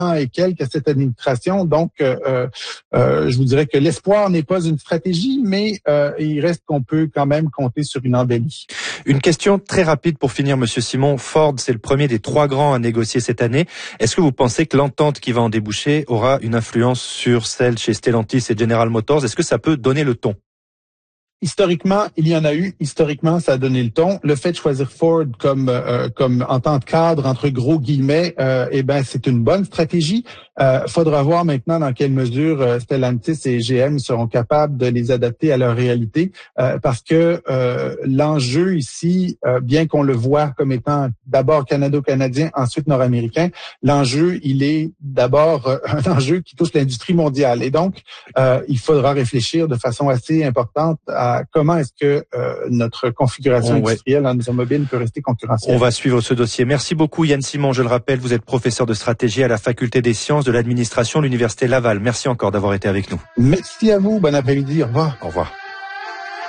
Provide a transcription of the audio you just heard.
et quelques à cette administration. Donc, je vous dirais que l'espoir n'est pas une stratégie, mais il reste qu'on peut quand même compter sur une embellie. Une question très rapide pour finir, Monsieur Simon. Ford, c'est le premier des 3 grands à négocier cette année. Est-ce que vous pensez que l'entente qui va en déboucher aura une influence sur celle chez Stellantis et General Motors? Est-ce que ça peut donner le ton? Historiquement, il y en a eu. Historiquement, ça a donné le ton. Le fait de choisir Ford comme entente cadre entre gros guillemets, c'est une bonne stratégie. Faudra voir maintenant dans quelle mesure Stellantis et GM seront capables de les adapter à leur réalité, parce que l'enjeu ici, bien qu'on le voit comme étant d'abord canado-canadien, ensuite nord-américain, l'enjeu, il est d'abord un enjeu qui touche l'industrie mondiale. Et donc, il faudra réfléchir de façon assez importante à comment est-ce que notre configuration industrielle en automobile peut rester concurrentielle. On va suivre ce dossier. Merci beaucoup Yann Simon. Je le rappelle, vous êtes professeur de stratégie à la Faculté des sciences de l'administration de l'Université Laval. Merci encore d'avoir été avec nous. Merci à vous. Bon après-midi. Au revoir. Au revoir.